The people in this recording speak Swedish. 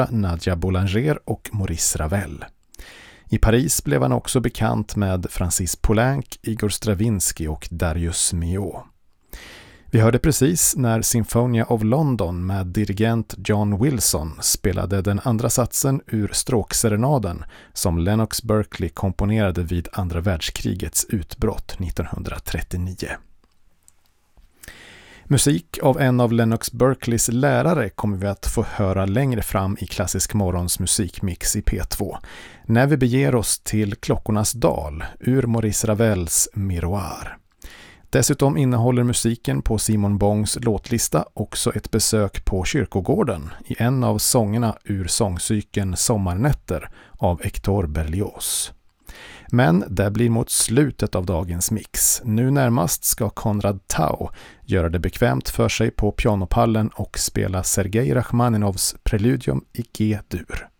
Nadia Boulanger och Maurice Ravel. I Paris blev han också bekant med Francis Poulenc, Igor Stravinsky och Darius Milhaud. Vi hörde precis när Symphonia of London med dirigent John Wilson spelade den andra satsen ur stråkserenaden som Lennox Berkeley komponerade vid andra världskrigets utbrott 1939. Musik av en av Lennox Berkeleys lärare kommer vi att få höra längre fram i Klassisk Morgons musikmix i P2 när vi beger oss till Klockornas dal ur Maurice Ravels Miroir. Dessutom innehåller musiken på Simon Bongs låtlista också ett besök på kyrkogården i en av sångerna ur sångcykeln Sommarnätter av Hector Berlioz. Men det blir mot slutet av dagens mix. Nu närmast ska Konrad Tau göra det bekvämt för sig på pianopallen och spela Sergej Rachmaninovs Preludium i G-dur.